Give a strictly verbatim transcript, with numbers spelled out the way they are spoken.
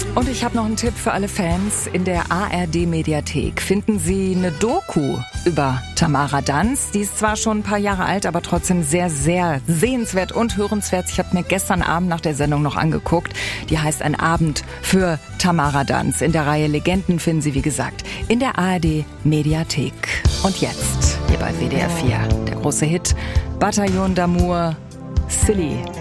Und ich habe noch einen Tipp für alle Fans. In der A R D-Mediathek finden Sie eine Doku über Tamara Danz. Die ist zwar schon ein paar Jahre alt, aber trotzdem sehr, sehr sehenswert und hörenswert. Ich habe mir gestern Abend nach der Sendung noch angeguckt. Die heißt Ein Abend für Tamara Danz. In der Reihe Legenden finden Sie, wie gesagt, in der A R D-Mediathek. Und jetzt, hier bei W D R vier, der große Hit Bataillon d'Amour, Silly.